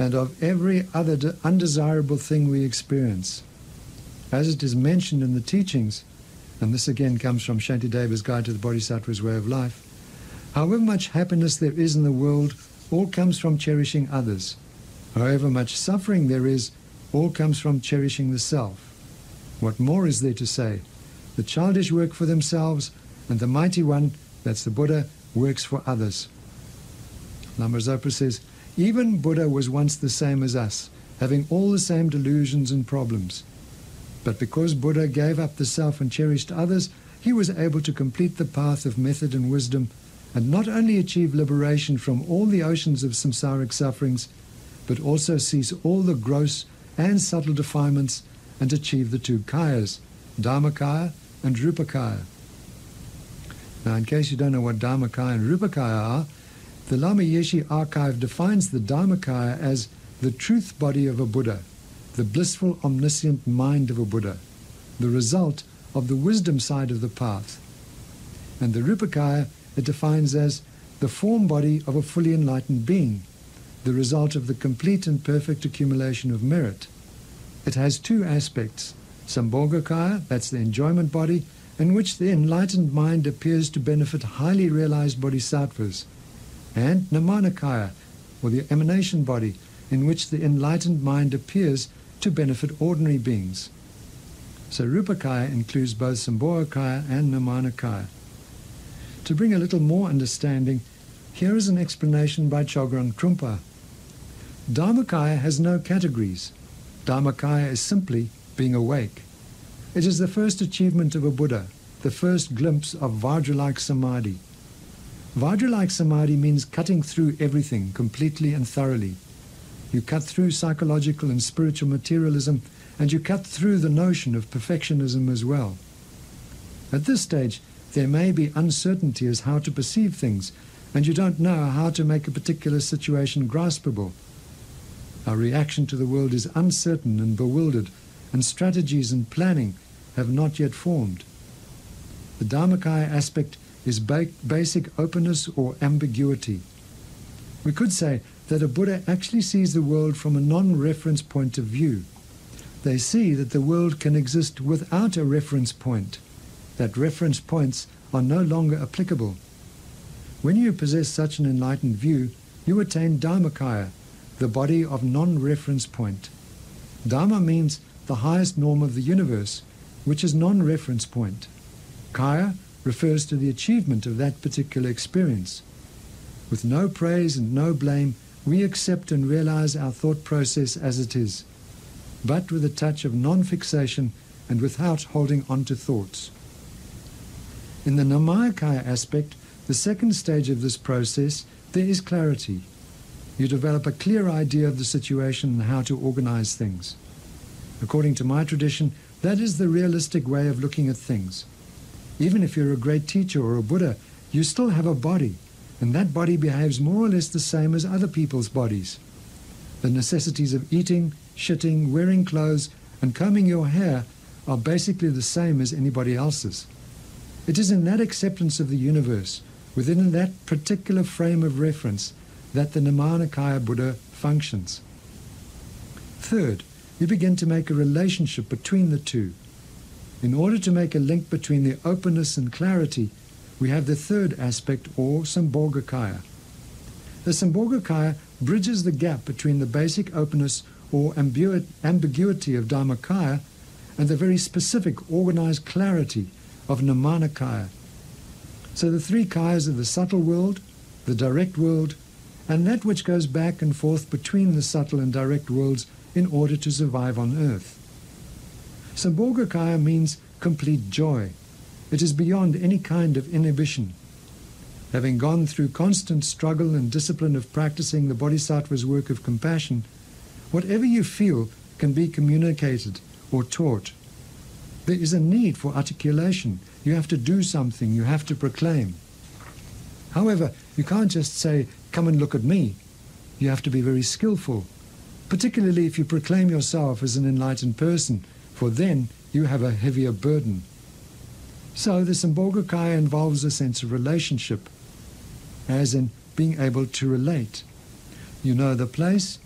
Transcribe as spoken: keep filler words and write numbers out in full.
and of every other undesirable thing we experience. As it is mentioned in the teachings, and this again comes from Shantideva's Guide to the Bodhisattva's Way of Life, however much happiness there is in the world, all comes from cherishing others. However much suffering there is, all comes from cherishing the self. What more is there to say? The childish work for themselves, and the mighty one, that's the Buddha, works for others. Lama Zopa says, even Buddha was once the same as us, having all the same delusions and problems. But because Buddha gave up the self and cherished others, he was able to complete the path of method and wisdom, and not only achieve liberation from all the oceans of samsaric sufferings, but also cease all the gross and subtle defilements and achieve the two kayas, Dharmakaya and Rupakaya. Now, in case you don't know what Dharmakaya and Rupakaya are, the Lama Yeshe archive defines the Dharmakaya as the truth body of a Buddha, the blissful omniscient mind of a Buddha, the result of the wisdom side of the path. And the Rupakaya it defines as the form body of a fully enlightened being, the result of the complete and perfect accumulation of merit. It has two aspects, Sambhogakaya, that's the enjoyment body, in which the enlightened mind appears to benefit highly realized bodhisattvas, and Namanakaya, or the emanation body, in which the enlightened mind appears to benefit ordinary beings. So Rupakaya includes both Sambhogakaya and Namanakaya. To bring a little more understanding, here is an explanation by Chogyam Trungpa. Dharmakaya has no categories. Dharmakaya is simply being awake. It is the first achievement of a Buddha, the first glimpse of Vajra-like Samadhi. Vajra-like Samadhi means cutting through everything completely and thoroughly. You cut through psychological and spiritual materialism, and you cut through the notion of perfectionism as well. At this stage, there may be uncertainty as how to perceive things, and you don't know how to make a particular situation graspable. Our reaction to the world is uncertain and bewildered, and strategies and planning have not yet formed. The Dharmakaya aspect is ba basic openness or ambiguity. We could say that a Buddha actually sees the world from a non-reference point of view. They see that the world can exist without a reference point, that reference points are no longer applicable. When you possess such an enlightened view, you attain Dharmakaya, the body of non-reference point. Dharma means the highest norm of the universe, which is non-reference point. Kaya refers to the achievement of that particular experience. With no praise and no blame, we accept and realize our thought process as it is, but with a touch of non-fixation and without holding on to thoughts. In the Namayakaya aspect, the second stage of this process, there is clarity. You develop a clear idea of the situation and how to organize things. According to my tradition, that is the realistic way of looking at things. Even if you're a great teacher or a Buddha, you still have a body, and that body behaves more or less the same as other people's bodies. The necessities of eating, shitting, wearing clothes, and combing your hair are basically the same as anybody else's. It is in that acceptance of the universe, within that particular frame of reference, that the Namanakaya Buddha functions. Third, you begin to make a relationship between the two. In order to make a link between the openness and clarity, we have the third aspect, or Sambhogakaya. The Sambhogakaya bridges the gap between the basic openness or ambigu ambiguity of Dharmakaya and the very specific organized clarity of Namanakaya. So the three kayas are the subtle world, the direct world, and that which goes back and forth between the subtle and direct worlds in order to survive on earth. Sambhogakaya means complete joy. It is beyond any kind of inhibition. Having gone through constant struggle and discipline of practicing the Bodhisattva's work of compassion, whatever you feel can be communicated or taught. There is a need for articulation. You have to do something, you have to proclaim. However, you can't just say, "Come and look at me." You have to be very skillful, particularly if you proclaim yourself as an enlightened person, for then you have a heavier burden. So the Sambhogakaya involves a sense of relationship, as in being able to relate. You know the place,